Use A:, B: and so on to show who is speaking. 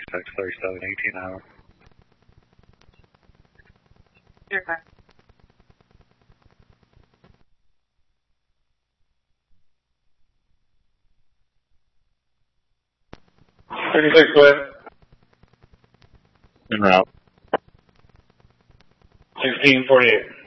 A: 36, 37, 18 hour.
B: You're fine.
C: Go ahead.
A: En route.
C: 1648.